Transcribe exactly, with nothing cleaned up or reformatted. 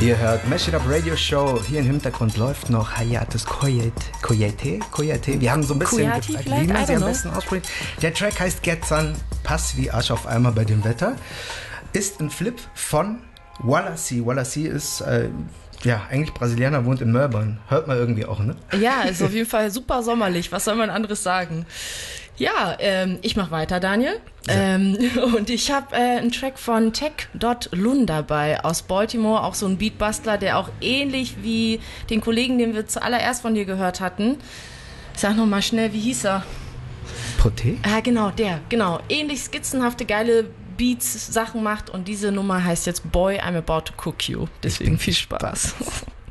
Ihr hört Mash It Up Radio Show. Hier im Hintergrund läuft noch Hayatus Koyate. Koyate. Wir haben so ein bisschen Koyate gefragt, vielleicht? wie man I sie don't am know. besten ausspricht. Der Track heißt Get Sun, passt wie Arsch auf Eimer bei dem Wetter. Ist ein Flip von Wallasey. Wallasey ist äh, ja eigentlich Brasilianer, wohnt in Melbourne. Hört man irgendwie auch, ne? Ja, ist auf jeden Fall super sommerlich. Was soll man anderes sagen? Ja, ähm, ich mach weiter, Daniel. Ja. Ähm, und ich habe äh, einen Track von Tech Dot Lun dabei aus Baltimore, auch so ein Beatbastler, der auch ähnlich wie den Kollegen, den wir zuallererst von dir gehört hatten. Sag noch mal schnell, wie hieß er? Poté? Ah, genau, der, genau. Ähnlich skizzenhafte, geile Beats, Sachen macht und diese Nummer heißt jetzt Boy, I'm About to Cook You. Deswegen viel Spaß.